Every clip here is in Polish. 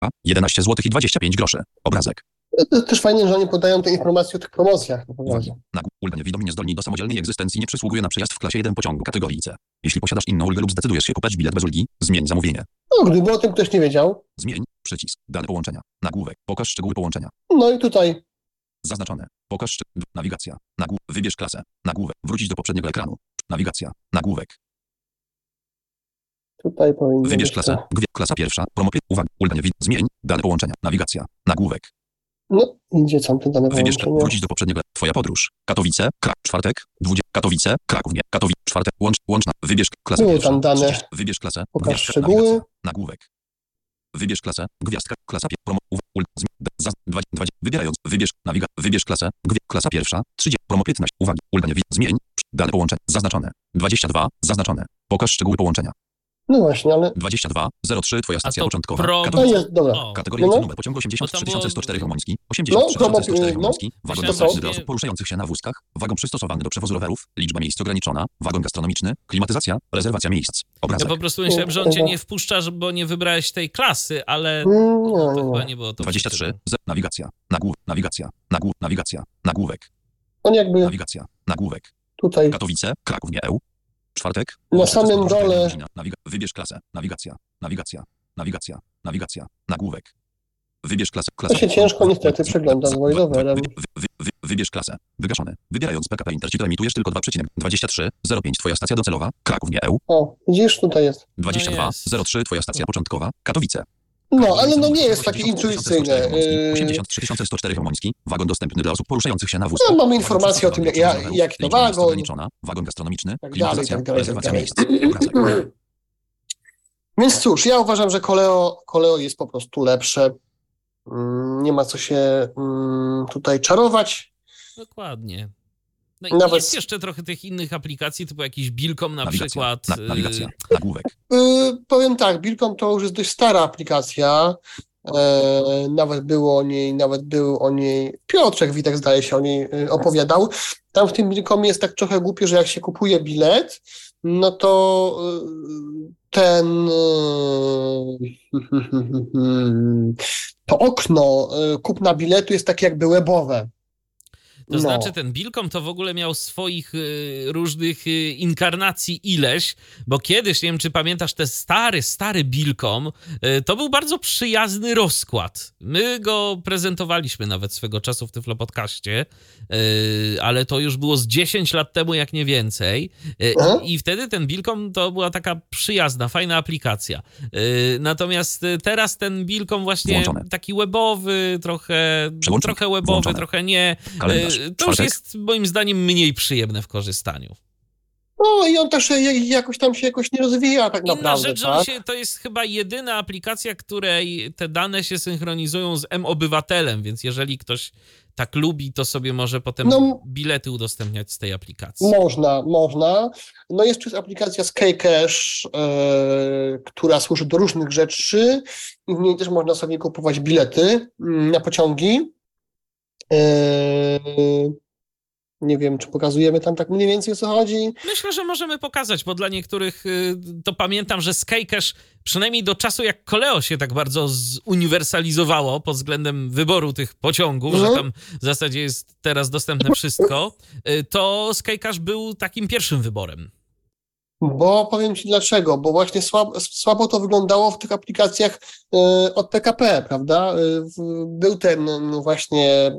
11 zł i 25 groszy. Obrazek. To jest też fajnie, że oni podają te informacje o tych promocjach. Uwagi. Ulga niewidomi niezdolni do samodzielnej egzystencji nie przysługuje na przejazd w klasie 1 pociągu kategorii C. Jeśli posiadasz inną ulgę lub zdecydujesz się kupić bilet bez ulgi, zmień zamówienie. No, gdyby o tym ktoś nie wiedział. Zmień przycisk. Dane połączenia. Nagłówek. Pokaż szczegóły połączenia. No i tutaj. Zaznaczone. Pokaż nawigacja. Wybierz klasę. Nagłówek. Wrócić do poprzedniego ekranu. Nawigacja. Nagłówek. Tutaj powinno Wybierz być klasę. Klasa pierwsza. Uwaga. Ulga zmień. Dane połączenia. Nawigacja. Nagłówek. No, idzie tam te dane Wybierz połączenia. wrócić do poprzedniego. Twoja podróż. Katowice. Czwartek. 20. Katowice. Kraków. Nie. Katowice. Czwartek. Łączna. Wybierz klasę Były pierwszą. tam dane. Wybierz klasę. Pokaż Gwiazdka. szczegóły. Nawigacja. Nagłówek. Wybierz klasę. Gwiazdka. Klasa wybierając. Wybierz klasę. Klasa pierwsza. 30. Promo 15. Uwagi. Ulga zmień. Dane połączenia. Zaznaczone. 22. Zaznaczone. Pokaż szczegóły połączenia. No właśnie, ale... 22. 03. Twoja stacja to początkowa. To Katowice. jest, dobra. Kategoria No. numer pociągu 83104 Chełmoński, No, 83104 no. Chełmoński, wagon Myślałem, dostępny że- dla osób poruszających się na wózkach, wagon przystosowany do przewozu rowerów, liczba miejsc ograniczona, wagon gastronomiczny, klimatyzacja, rezerwacja miejsc. Ja Obrazek. po prostu myślałem, że on cię nie wpuszcza, bo nie wybrałeś tej klasy, ale No, to no. chyba nie było to. 23. Nawigacja. Nawigacja. Nagłówek. On jakby Nawigacja. Nagłówek. tutaj Katowice, Kraków, nie EU. Czwartek. na samym dole... Wybierz klasę. Nawigacja. Nagłówek. Wybierz klasę. To się ciężko niestety przegląda z voiceoverem. Wybierz klasę. Wygaszony. Wybierając PKP Intercity emitujesz tylko 2,2305. Twoja stacja docelowa. Kraków, nie EU. O, widzisz, tutaj jest. 2203. Twoja stacja początkowa. Katowice. No, ale no nie jest takie intuicyjne. 83104 Chełmoński. Wagon dostępny dla osób poruszających się na wózkach. No, mamy informacje o tym, jak to wagon. Ograniczona. Wagon gastronomiczny. Tak Klimatyzacja. dalej, tak Rezerwacja dalej. miejsc. Obrazek. Więc cóż, ja uważam, że Koleo jest po prostu lepsze. Nie ma co się tutaj czarować. Dokładnie. No i Nawet- jest jeszcze trochę tych innych aplikacji, typu jakiś Bilkom na przykład. Nawigacja. Nagłówek. Powiem tak, Bilkom to już jest dość stara aplikacja. Nawet był o niej Piotrek Witek, zdaje się, o niej opowiadał. Tam w tym Bilkomie jest tak trochę głupie, że jak się kupuje bilet, no to ten to okno kupna biletu jest takie jakby webowe. To znaczy ten Bilkom to w ogóle miał swoich różnych inkarnacji ileś, bo kiedyś, nie wiem czy pamiętasz, ten stary Bilkom, to był bardzo przyjazny rozkład. My go prezentowaliśmy nawet swego czasu w Tyflo Podcaście, ale to już było z 10 lat temu, jak nie więcej. I wtedy ten Bilkom to była taka przyjazna, fajna aplikacja. Natomiast teraz ten Bilkom właśnie Włączone. taki webowy, trochę webowy, Włączone. trochę nie. Kalendarz. To już Czwartek. jest moim zdaniem mniej przyjemne w korzystaniu. No i on też jakoś tam się nie rozwija tak Inna naprawdę. rzecz, że tak? to jest chyba jedyna aplikacja, której te dane się synchronizują z M-Obywatelem, więc jeżeli ktoś tak lubi, to sobie może potem bilety udostępniać z tej aplikacji. Można. No jeszcze jest aplikacja SkyCash, która służy do różnych rzeczy i w niej też można sobie kupować bilety na pociągi. Nie wiem, czy pokazujemy tam tak mniej więcej o co chodzi. Myślę, że możemy pokazać, bo dla niektórych to pamiętam, że SkyCash przynajmniej do czasu jak Koleo się tak bardzo zuniwersalizowało pod względem wyboru tych pociągów, że tam w zasadzie jest teraz dostępne wszystko, to SkyCash był takim pierwszym wyborem. Bo powiem ci dlaczego, bo właśnie słabo to wyglądało w tych aplikacjach od PKP, prawda? Był ten właśnie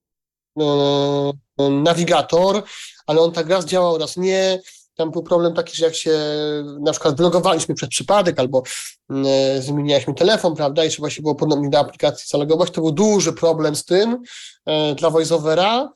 nawigator, ale on tak raz działał, raz nie. Tam był problem taki, że jak się na przykład wylogowaliśmy przez przypadek albo zmienialiśmy telefon, prawda, i trzeba się było ponownie do aplikacji zalogować, to był duży problem z tym dla voiceovera.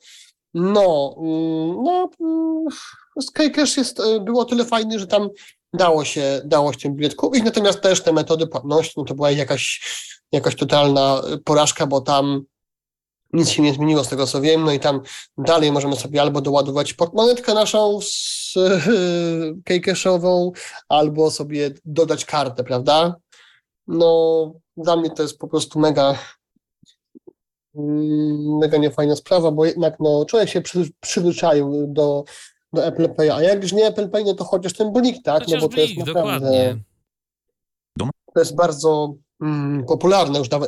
SkyCash było tyle fajny, że tam dało się ten bilet kupić, natomiast też te metody płatności, no to była jakaś totalna porażka, bo tam nic się nie zmieniło z tego, co wiem, no i tam dalej możemy sobie albo doładować portmonetkę naszą SkyCashową, albo sobie dodać kartę, prawda? No, dla mnie to jest po prostu mega niefajna sprawa, bo jednak człowiek się przyzwyczaił do Apple Pay, a jak już nie Apple Pay, no to chociaż ten Blik, tak? Chociaż no bo to jest Blik, naprawdę... dokładnie. To jest bardzo popularne już nawet